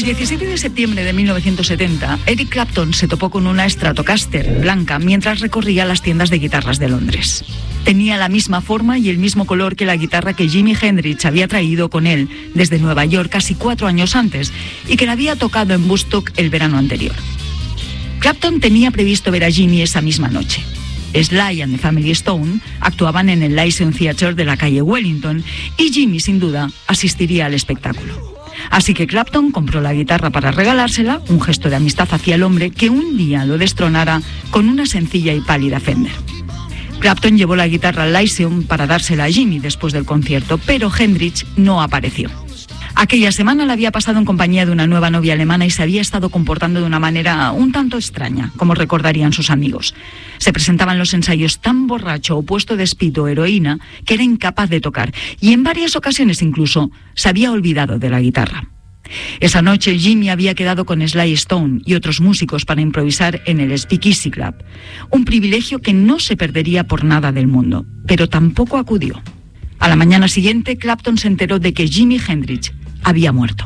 El 17 de septiembre de 1970, Eric Clapton se topó con una Stratocaster blanca mientras recorría las tiendas de guitarras de Londres. Tenía la misma forma y el mismo color que la guitarra que Jimi Hendrix había traído con él desde Nueva York casi 4 años antes y que la había tocado en Woodstock el verano anterior. Clapton tenía previsto ver a Jimi esa misma noche. Sly and the Family Stone actuaban en el Lyceum Theatre de la calle Wellington y Jimi, sin duda, asistiría al espectáculo. Así que Clapton compró la guitarra para regalársela, un gesto de amistad hacia el hombre que un día lo destronara con una sencilla y pálida Fender. Clapton llevó la guitarra al Lyceum para dársela a Jimi después del concierto, pero Hendrix no apareció. Aquella semana la había pasado en compañía de una nueva novia alemana y se había estado comportando de una manera un tanto extraña, como recordarían sus amigos. Se presentaba en los ensayos tan borracho o puesto de speed o heroína que era incapaz de tocar y en varias ocasiones incluso se había olvidado de la guitarra. Esa noche Jimi había quedado con Sly Stone y otros músicos para improvisar en el Speakeasy Club, un privilegio que no se perdería por nada del mundo, pero tampoco acudió. A la mañana siguiente, Clapton se enteró de que Jimi Hendrix había muerto.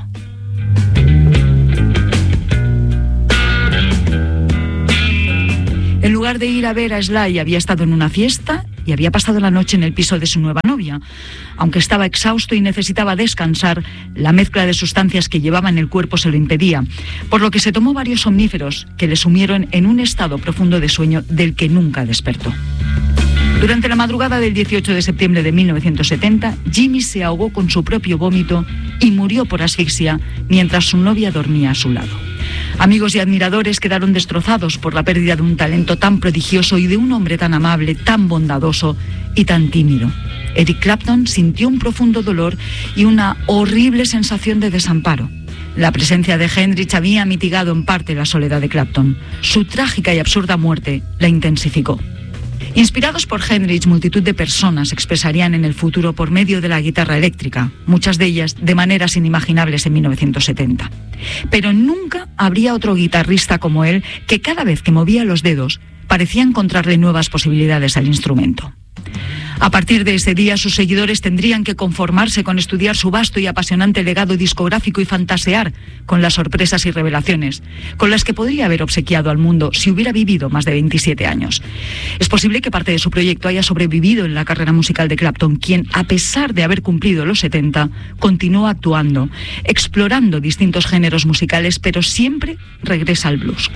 En lugar de ir a ver a Sly, había estado en una fiesta y había pasado la noche en el piso de su nueva novia. Aunque estaba exhausto y necesitaba descansar, la mezcla de sustancias que llevaba en el cuerpo se lo impedía, por lo que se tomó varios somníferos que le sumieron en un estado profundo de sueño del que nunca despertó. Durante la madrugada del 18 de septiembre de 1970, Jimi se ahogó con su propio vómito y murió por asfixia mientras su novia dormía a su lado. Amigos y admiradores quedaron destrozados por la pérdida de un talento tan prodigioso y de un hombre tan amable, tan bondadoso y tan tímido. Eric Clapton sintió un profundo dolor y una horrible sensación de desamparo. La presencia de Hendrix había mitigado en parte la soledad de Clapton. Su trágica y absurda muerte la intensificó. Inspirados por Hendrix, multitud de personas expresarían en el futuro por medio de la guitarra eléctrica, muchas de ellas de maneras inimaginables en 1970. Pero nunca habría otro guitarrista como él que cada vez que movía los dedos parecía encontrarle nuevas posibilidades al instrumento. A partir de ese día, sus seguidores tendrían que conformarse con estudiar su vasto y apasionante legado discográfico y fantasear con las sorpresas y revelaciones con las que podría haber obsequiado al mundo si hubiera vivido más de 27 años. Es posible que parte de su proyecto haya sobrevivido en la carrera musical de Clapton, quien, a pesar de haber cumplido los 70, continuó actuando, explorando distintos géneros musicales, pero siempre regresa al blues.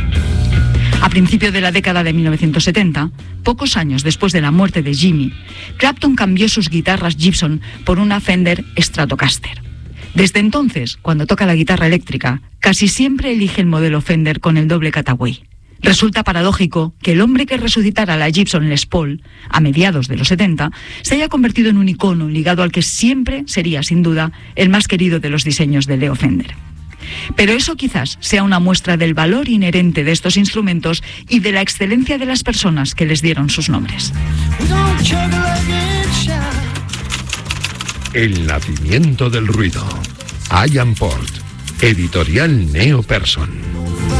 A principios de la década de 1970, pocos años después de la muerte de Jimi, Clapton cambió sus guitarras Gibson por una Fender Stratocaster. Desde entonces, cuando toca la guitarra eléctrica, casi siempre elige el modelo Fender con el doble cataway. Resulta paradójico que el hombre que resucitara la Gibson Les Paul a mediados de los 70 se haya convertido en un icono ligado al que siempre sería, sin duda, el más querido de los diseños de Leo Fender. Pero eso quizás sea una muestra del valor inherente de estos instrumentos y de la excelencia de las personas que les dieron sus nombres. El nacimiento del ruido. Ian Port, editorial Neo Person.